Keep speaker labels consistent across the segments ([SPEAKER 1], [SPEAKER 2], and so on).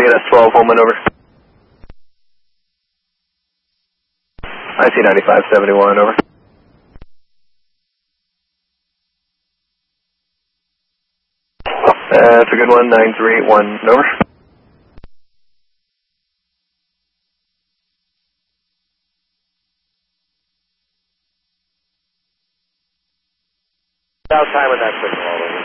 [SPEAKER 1] get S12 Holman over. IC 9571 over. That's a good one, 931 over.
[SPEAKER 2] About time with that signal all over.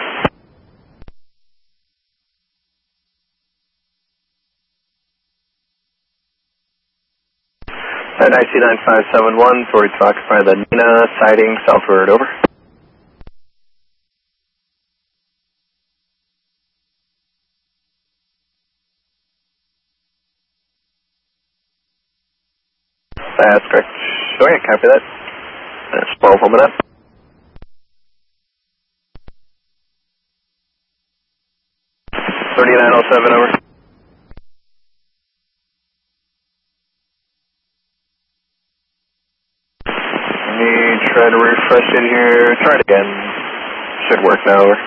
[SPEAKER 1] At IC 9571, sorry to occupy the Nina siding southward over. That's correct. Okay, copy that. That's 12 Holman up. .3907 over. Let me try to refresh it here. Try it again. Should work now. Over.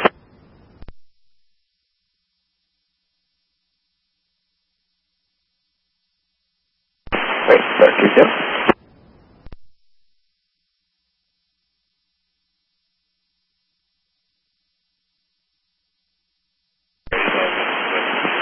[SPEAKER 1] Wait, start 2 2.